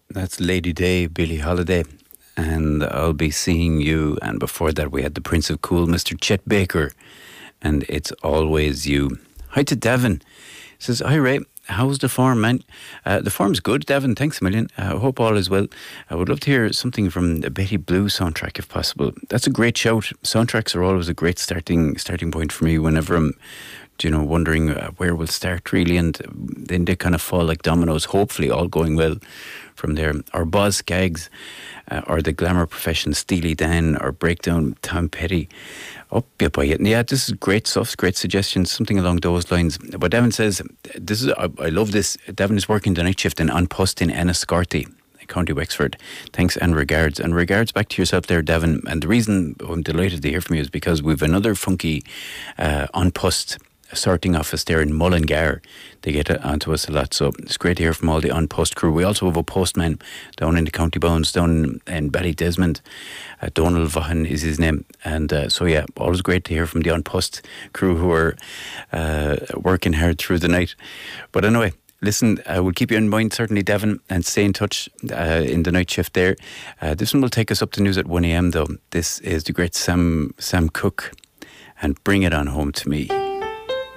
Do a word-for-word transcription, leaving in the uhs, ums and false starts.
That's Lady Day, Billie Holiday. And I'll be seeing you. And before that, we had the Prince of Cool, Mister Chet Baker. And It's Always You. Hi to Devon. He says, hi Ray, how's the form, man? Uh, the form's good, Devon, thanks a million. I uh, hope all is well. I would love to hear something from the Betty Blue soundtrack if possible. That's a great shout. Soundtracks are always a great starting starting point for me whenever I'm, you know, wondering uh, where we'll start really, and then they kind of fall like dominoes, hopefully all going well from there. Or Boz Skaggs, uh, or The Glamour Profession, Steely Dan, or Breakdown, Tom Petty. Up yeah, by it. Yeah, this is great stuff, great suggestions, something along those lines. But Devon says, this is I, I love this. Devon is working the night shift in An Post in Enniscorthy, County Wexford. Thanks and regards. And regards back to yourself there, Devon. And the reason I'm delighted to hear from you is because we've another funky uh, An Post sorting office there in Mullingar. They get onto us a lot, so it's great to hear from all the An Post crew. We also have a postman down in the County Bones, down in Ballydesmond. Uh, Donald Vaughan is his name. And uh, so yeah, always great to hear from the An Post crew who are uh, working hard through the night. But anyway, listen, I will keep you in mind, certainly, Devon, and stay in touch uh, in the night shift there. Uh, this one will take us up to news at one a.m. though. This is the great Sam Sam Cooke, and Bring It On Home to Me.